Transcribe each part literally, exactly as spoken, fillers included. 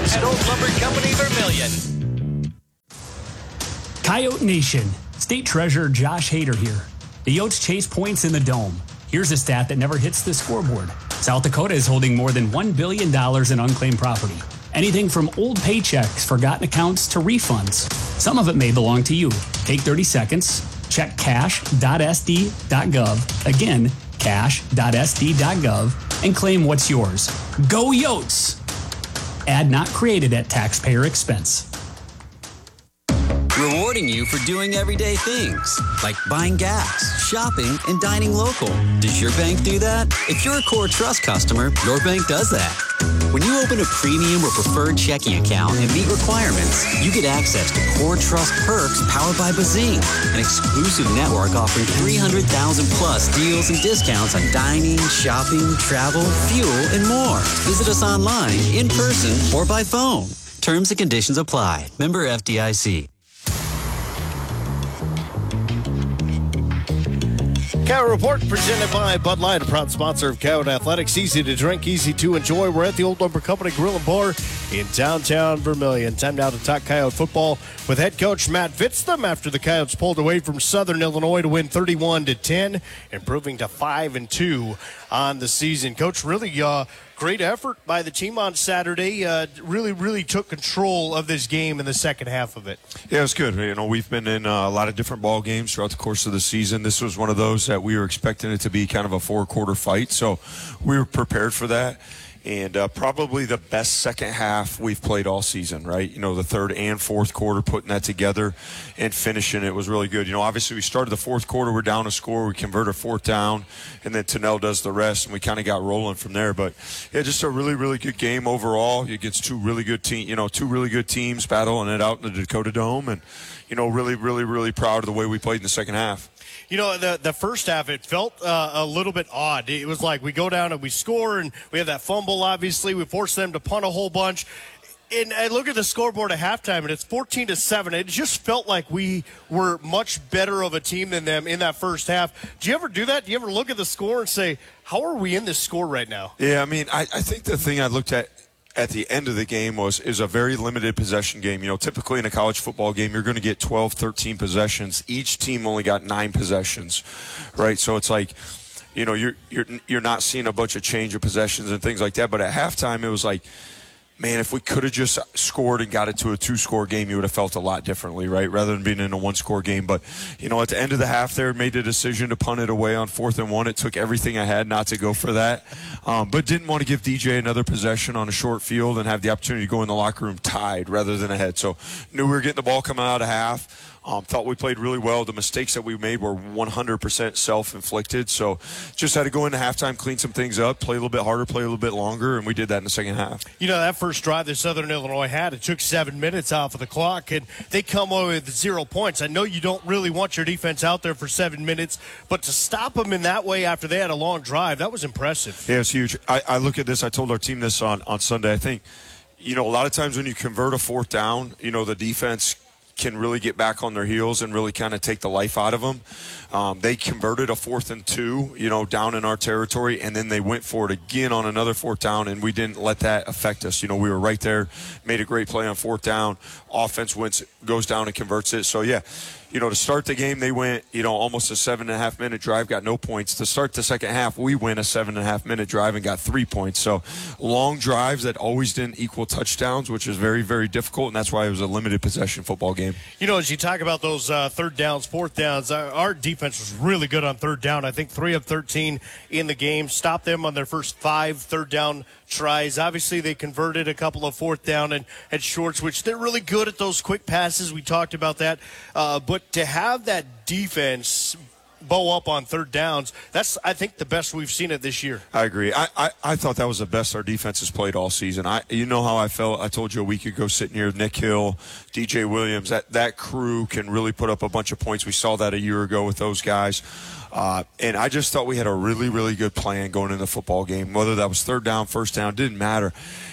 News at Old Lumber Company Vermilion. Coyote Nation. State Treasurer Josh Hader here. The Yotes chase points in the Dome. Here's a stat that never hits the scoreboard. South Dakota is holding more than one billion dollars in unclaimed property. Anything from old paychecks, forgotten accounts, to refunds. Some of it may belong to you. Take thirty seconds. Check cash dot s d dot gov. Again, cash dot s d dot gov and claim what's yours. Go Yotes! Ad not created at taxpayer expense. Rewarding you for doing everyday things, like buying gas, shopping, and dining local. Does your bank do that? If you're a Core Trust customer, your bank does that. When you open a premium or preferred checking account and meet requirements, you get access to Core Trust perks powered by Bazing, an exclusive network offering three hundred thousand plus deals and discounts on dining, shopping, travel, fuel, and more. Visit us online, in person, or by phone. Terms and conditions apply. Member F D I C. Coyote Report presented by Bud Light, a proud sponsor of Coyote Athletics. Easy to drink, easy to enjoy. We're at the Old Lumber Company Grill and Bar in downtown Vermilion. Time now to talk Coyote football with head coach Matt Fitztham after the Coyotes pulled away from Southern Illinois to win thirty-one to ten, improving to five and two on the season. Coach, really uh, great effort by the team on Saturday. Uh, really, really took control of this game in the second half of it. Yeah, it was good. You know, we've been in uh, a lot of different ball games throughout the course of the season. This was one of those that we were expecting it to be kind of a four-quarter fight, so we were prepared for that. And uh, probably the best second half we've played all season, right? You know, the third and fourth quarter, putting that together and finishing it was really good. You know, obviously we started the fourth quarter, we're down a score, we converted a fourth down, and then Tennell does the rest, and we kind of got rolling from there. But yeah, just a really, really good game overall against two really good team, you know, two really good teams battling it out in the Dakota Dome, and you know, really, really, really proud of the way we played in the second half. You know, the the first half, it felt uh, a little bit odd. It was like we go down and we score, and we have that fumble, obviously. We force them to punt a whole bunch. And I look at the scoreboard at halftime, and it's fourteen to seven. It just felt like we were much better of a team than them in that first half. Do you ever do that? Do you ever look at the score and say, how are we in this score right now? Yeah, I mean, I, I think the thing I looked at at the end of the game was is a very limited possession game. You know, typically in a college football game, you're going to get twelve, thirteen possessions. Each team only got nine possessions, right? So it's like, you know, you're you're you're not seeing a bunch of change of possessions and things like that. But at halftime, it was like, man, if we could have just scored and got it to a two-score game, you would have felt a lot differently, right, rather than being in a one-score game. But, you know, at the end of the half there, made the decision to punt it away on fourth and one. It took everything I had not to go for that, um, but didn't want to give D J another possession on a short field and have the opportunity to go in the locker room tied rather than ahead. So knew we were getting the ball coming out of half. Um, thought we played really well. The mistakes that we made were one hundred percent self-inflicted. So just had to go into halftime, clean some things up, play a little bit harder, play a little bit longer, and we did that in the second half. You know, that first drive that Southern Illinois had, it took seven minutes off of the clock, and they come away with zero points. I know you don't really want your defense out there for seven minutes, but to stop them in that way after they had a long drive, that was impressive. Yeah, it's huge. I, I look at this. I told our team this on, on Sunday. I think, you know, a lot of times when you convert a fourth down, you know, the defense – can really get back on their heels and really kind of take the life out of them. Um, they converted a fourth and two, you know, down in our territory, and then they went for it again on another fourth down, and we didn't let that affect us. You know, we were right there, made a great play on fourth down. Offense wins, goes down and converts it. So, yeah, you know, to start the game, they went, you know, almost a seven and a half minute drive, got no points. To start the second half, we went a seven and a half minute drive and got three points. So long drives that always didn't equal touchdowns, which is very, very difficult, and that's why it was a limited possession football game. You know, as you talk about those uh, third downs, fourth downs, uh, our defense was really good on third down. I think three of thirteen in the game. Stopped them on their first five third down tries. Obviously, they converted a couple of fourth down and, and shorts, which they're really good at those quick passes. We talked about that. Uh, but to have that defense bow up on third downs, that's, I think, the best we've seen it this year. I agree. I, I, I thought that was the best our defense has played all season. I You know how I felt. I told you a week ago sitting here, Nick Hill, D J Williams, that, that crew can really put up a bunch of points. We saw that a year ago with those guys. Uh, and I just thought we had a really, really good plan going into the football game, whether that was third down, first down, didn't matter.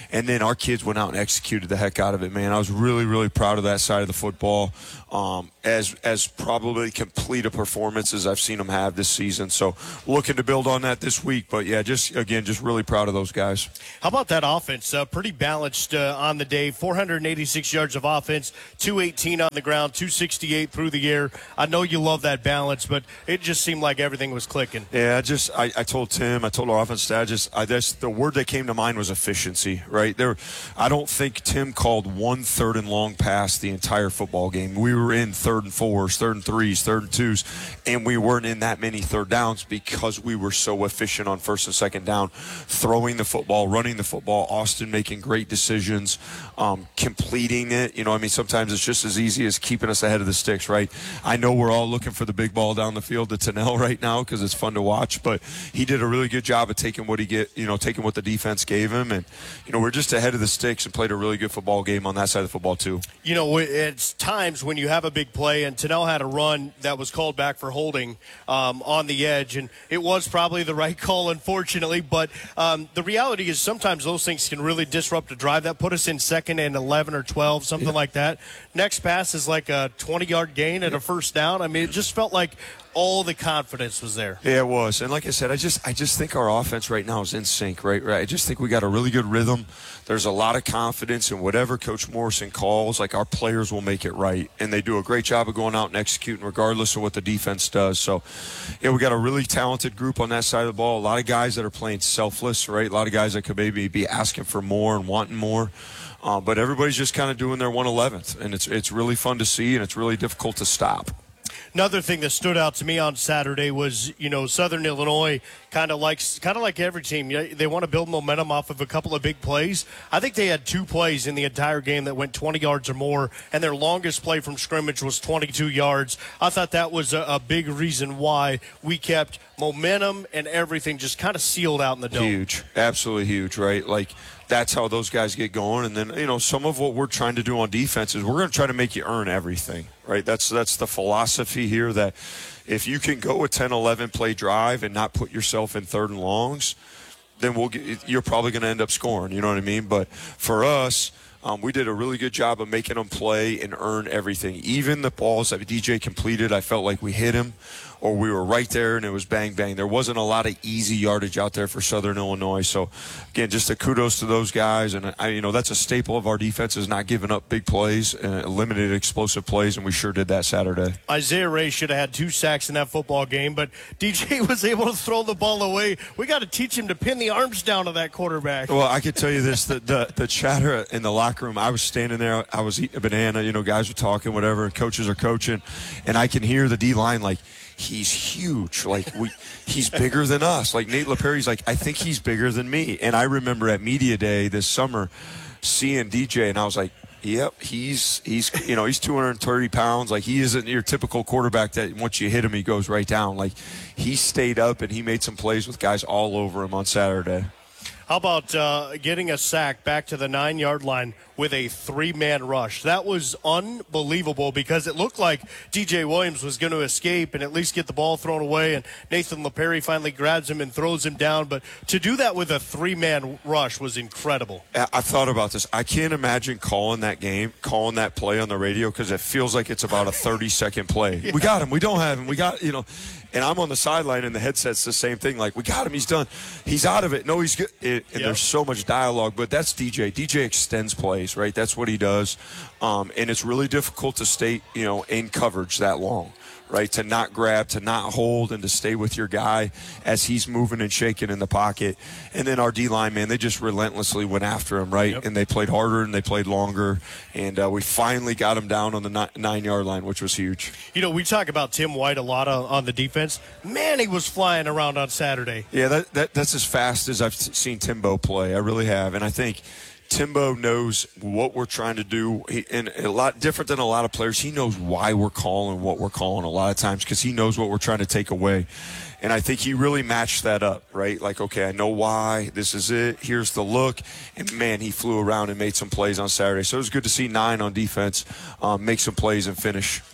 And then our kids went out and executed the heck out of it, man. I was really, really proud of that side of the football. Um, as as probably complete a performance as I've seen them have this season. So looking to build on that this week. But, yeah, just, again, just really proud of those guys. How about that offense? Uh, pretty balanced uh, on the day. four hundred eighty-six yards of offense, two eighteen on the ground, two sixty-eight through the air. I know you love that balance, but it just seemed like everything was clicking. Yeah, I just I, I told Tim, I told our offense staff, just I just the word that came to mind was efficiency, right? There, I don't think Tim called one third and long pass the entire football game. We were in third and fours, third and threes, third and twos, and we weren't in that many third downs because we were so efficient on first and second down, throwing the football, running the football. Austin making great decisions, um, completing it. You know, I mean, sometimes it's just as easy as keeping us ahead of the sticks, right? I know we're all looking for the big ball down the field to Tennell right now because it's fun to watch, but he did a really good job of taking what he get, you know, taking what the defense gave him, and you know, we're just ahead of the sticks and played a really good football game on that side of the football too. You know, it's times when you have a big play, and Tennell had a run that was called back for holding um, on the edge, and it was probably the right call, unfortunately. But um, the reality is sometimes those things can really disrupt a drive. That put us in second and eleven or twelve, something yeah. like that. Next pass is like a twenty-yard gain and yeah. a first down. I mean, it just felt like all the confidence was there. Yeah, it was. And like I said, I just I just think our offense right now is in sync, right? Right. I just think we got a really good rhythm. There's a lot of confidence in whatever Coach Morrison calls. Like, our players will make it right. And they do a great job of going out and executing regardless of what the defense does. So, yeah, we got a really talented group on that side of the ball. A lot of guys that are playing selfless, right? A lot of guys that could maybe be asking for more and wanting more. Uh, but everybody's just kind of doing their one eleventh. And it's it's really fun to see, and it's really difficult to stop. Another thing that stood out to me on Saturday was, you know, Southern Illinois kind of likes, kind of like every team, they want to build momentum off of a couple of big plays. I think they had two plays in the entire game that went twenty yards or more, and their longest play from scrimmage was twenty-two yards. I thought that was a, a big reason why we kept momentum and everything just kind of sealed out in the dome. Huge, absolutely huge, right? Like, that's how those guys get going. And then, you know, some of what we're trying to do on defense is we're going to try to make you earn everything, right? That's that's the philosophy here, that if you can go a ten eleven play drive and not put yourself in third and longs, then we'll get, you're probably going to end up scoring, you know what I mean? But for us, Um, we did a really good job of making them play and earn everything. Even the balls that D J completed, I felt like we hit him or we were right there and it was bang, bang. There wasn't a lot of easy yardage out there for Southern Illinois. So, again, just a kudos to those guys. And, I, you know, that's a staple of our defense, is not giving up big plays and limited explosive plays, and we sure did that Saturday. Isaiah Ray should have had two sacks in that football game, but D J was able to throw the ball away. We got to teach him to pin the arms down to that quarterback. Well, I can tell you this, the, the, the chatter in the locker room, I was standing there, I was eating a banana, you know, guys were talking, whatever, and coaches are coaching, and I can hear the D-line like, he's huge. Like, we, he's bigger than us. Like, Nate LaPerry's like, I think he's bigger than me. And I remember at Media Day this summer seeing D J, and I was like, yep, he's, he's you know, he's two hundred thirty pounds. Like, he isn't your typical quarterback that once you hit him, he goes right down. Like, he stayed up, and he made some plays with guys all over him on Saturday. How about uh, getting a sack back to the nine-yard line with a three-man rush? That was unbelievable because it looked like D J Williams was going to escape and at least get the ball thrown away, and Nathan LaPerry finally grabs him and throws him down. But to do that with a three-man rush was incredible. I thought about this. I can't imagine calling that game, calling that play on the radio, because it feels like it's about a thirty-second play. Yeah. We got him. We don't have him. We got, you know. And I'm on the sideline, and the headset's the same thing. Like, we got him. He's done. He's out of it. No, he's good. It, and yep. There's so much dialogue, but that's D J. D J extends plays, right? That's what he does. Um, and it's really difficult to stay, you know, in coverage that long, right? To not grab, to not hold, and to stay with your guy as he's moving and shaking in the pocket. And then our D-line, man, they just relentlessly went after him, right? Yep. And they played harder and they played longer. And uh, we finally got him down on the nine-yard line, which was huge. You know, we talk about Tim White a lot on, on the defense. Man, he was flying around on Saturday. Yeah, that, that that's as fast as I've seen Timbo play. I really have. And I think Timbo knows what we're trying to do, he, and a lot different than a lot of players. He knows why we're calling what we're calling a lot of times, because he knows what we're trying to take away. And I think he really matched that up, right? Like, okay, I know why. This is it. Here's the look. And, man, he flew around and made some plays on Saturday. So it was good to see nine on defense um, make some plays and finish.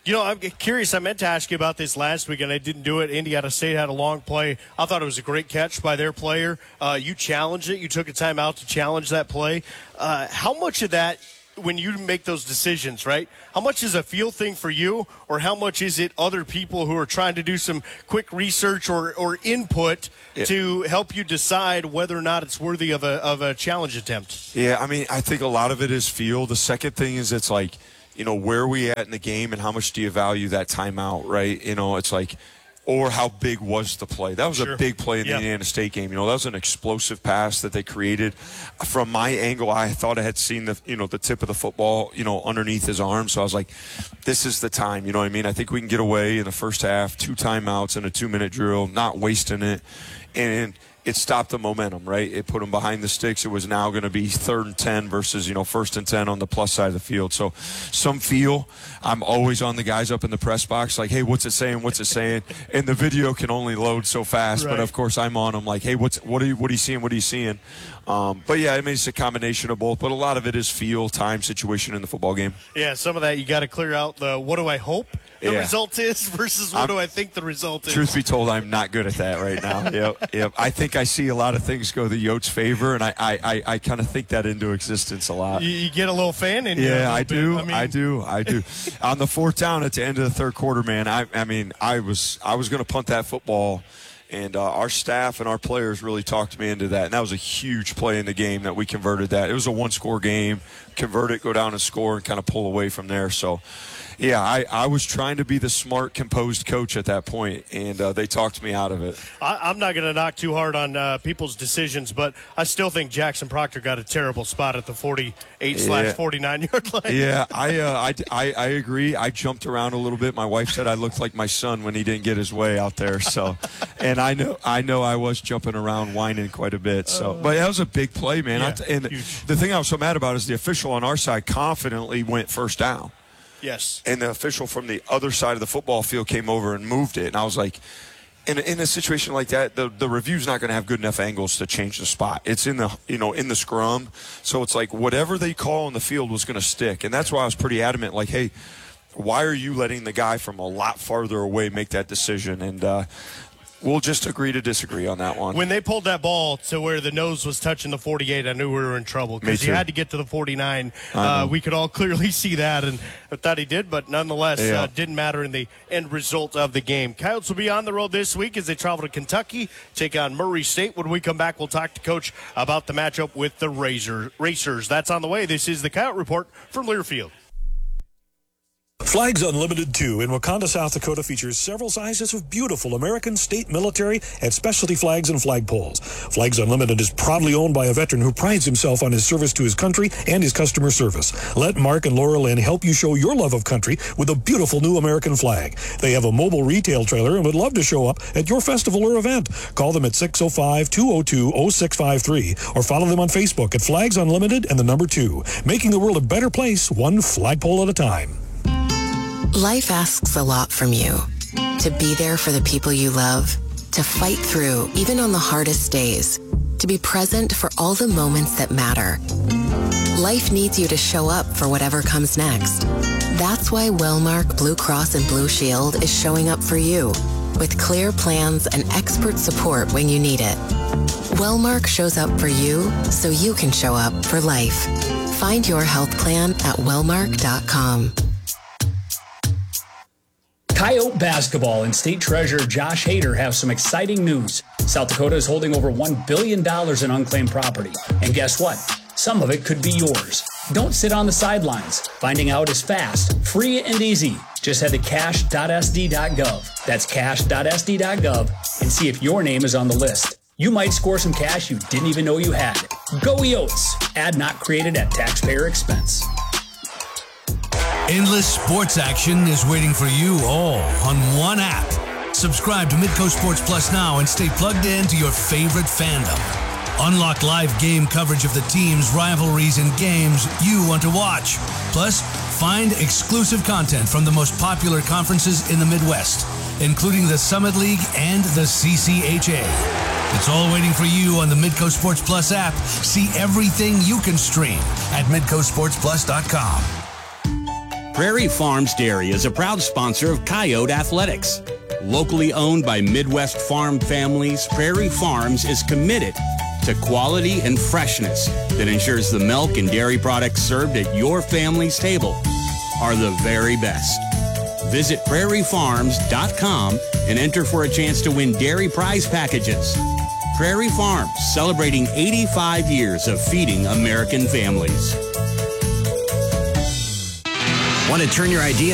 You know, I'm curious. I meant to ask you about this last week, and I didn't do it. Indiana State had a long play. I thought it was a great catch by their player. Uh, you challenged it. You took a time out to challenge that play. Uh, how much of that, when you make those decisions, right, how much is a feel thing for you, or how much is it other people who are trying to do some quick research or, or input yeah. to help you decide whether or not it's worthy of a, of a challenge attempt? Yeah, I mean, I think a lot of it is feel. The second thing is it's like, you know, where are we at in the game and how much do you value that timeout, right? You know, it's like, or how big was the play? That was sure. a big play in the yeah. Indiana State game. You know, that was an explosive pass that they created. From my angle, I thought I had seen the, you know, the tip of the football, you know, underneath his arm. So I was like, this is the time. You know what I mean? I think we can get away in the first half, two timeouts and a two-minute drill, not wasting it. And it stopped the momentum, right? It put them behind the sticks. It was now going to be third and ten versus, you know, first and ten on the plus side of the field. So some feel. I'm always on the guys up in the press box like, hey, what's it saying? What's it saying? And the video can only load so fast. Right. But, of course, I'm on them like, hey, what's what are you, what are you seeing? What are you seeing? Um, but, yeah, I mean, it's a combination of both. But a lot of it is feel, time, situation in the football game. Yeah, some of that you got to clear out the what do I hope the yeah. result is versus what I'm, do I think the result is. Truth be told, I'm not good at that right now. yep, yep. I think I see a lot of things go the Yotes' favor, and I, I, I, I kind of think that into existence a lot. You, you get a little fan in you. Yeah, I bit. do. I, mean, I do. I do. On the fourth down at the end of the third quarter, man, I, I mean, I was I was going to punt that football. And uh, our staff and our players really talked me into that. And that was a huge play in the game that we converted that. It was a one-score game. Convert it, go down and score, and kind of pull away from there. So, yeah, I, I was trying to be the smart, composed coach at that point, and uh, they talked me out of it. I, I'm not going to knock too hard on uh, people's decisions, but I still think Jackson Proctor got a terrible spot at the forty-eight slash forty-nine yard line. Yeah, I, uh, I, I, I agree. I jumped around a little bit. My wife said I looked like my son when he didn't get his way out there. So, and I know I know I was jumping around, whining quite a bit. So, but that was a big play, man. Yeah, I t- and huge. The thing I was so mad about is the official on our side confidently went first down. Yes. And the official from the other side of the football field came over and moved it. And I was like, in, in a situation like that, the, the review's not going to have good enough angles to change the spot. It's in the, you know, in the scrum. So it's like whatever they call on the field was going to stick. And that's why I was pretty adamant, like, hey, why are you letting the guy from a lot farther away make that decision? And, uh, we'll just agree to disagree on that one. When they pulled that ball to where the nose was touching the forty-eight, I knew we were in trouble because he had to get to the forty-nine. Uh, we could all clearly see that, and I thought he did, but nonetheless, yeah. uh, didn't matter in the end result of the game. Coyotes will be on the road this week as they travel to Kentucky, take on Murray State. When we come back, we'll talk to Coach about the matchup with the Razor, Racers. That's on the way. This is the Coyote Report from Learfield. Flags Unlimited two in Wakanda, South Dakota features several sizes of beautiful American state, military, and specialty flags and flagpoles. Flags Unlimited is proudly owned by a veteran who prides himself on his service to his country and his customer service. Let Mark and Laura Lynn help you show your love of country with a beautiful new American flag. They have a mobile retail trailer and would love to show up at your festival or event. Call them at six oh five, two oh two, oh six five three or follow them on Facebook at Flags Unlimited and the number two, making the world a better place, one flagpole at a time. Life asks a lot from you. To be there for the people you love, to fight through even on the hardest days, to be present for all the moments that matter. Life needs you to show up for whatever comes next. That's why Wellmark Blue Cross and Blue Shield is showing up for you with clear plans and expert support when you need it. Wellmark shows up for you so you can show up for life. Find your health plan at wellmark dot com. Coyote basketball and state treasurer Josh Hader have some exciting news. South Dakota is holding over one billion dollars in unclaimed property. And guess what? Some of it could be yours. Don't sit on the sidelines. Finding out is fast, free, and easy. Just head to cash dot s d dot gov. That's cash dot s d dot gov and see if your name is on the list. You might score some cash you didn't even know you had. Go Yotes! Ad not created at taxpayer expense. Endless sports action is waiting for you all on one app. Subscribe to Midco Sports Plus now and stay plugged in to your favorite fandom. Unlock live game coverage of the teams, rivalries, and games you want to watch. Plus, find exclusive content from the most popular conferences in the Midwest, including the Summit League and the C C H A. It's all waiting for you on the Midco Sports Plus app. See everything you can stream at midco sports plus dot com. Prairie Farms Dairy is a proud sponsor of Coyote Athletics. Locally owned by Midwest farm families, Prairie Farms is committed to quality and freshness that ensures the milk and dairy products served at your family's table are the very best. Visit prairie farms dot com and enter for a chance to win dairy prize packages. Prairie Farms, celebrating eighty-five years of feeding American families. Want to turn your idea